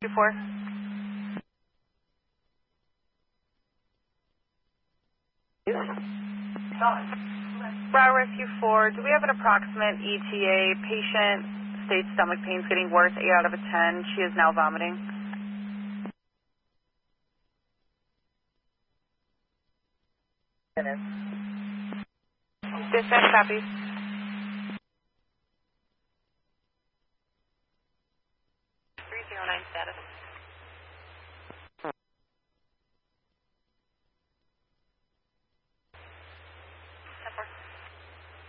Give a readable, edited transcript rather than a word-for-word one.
Before. Broward Rescue 4, do we have an approximate ETA? Patient states stomach pain's getting worse, 8 out of a 10. She is now vomiting. Dispatch copies. 309 status.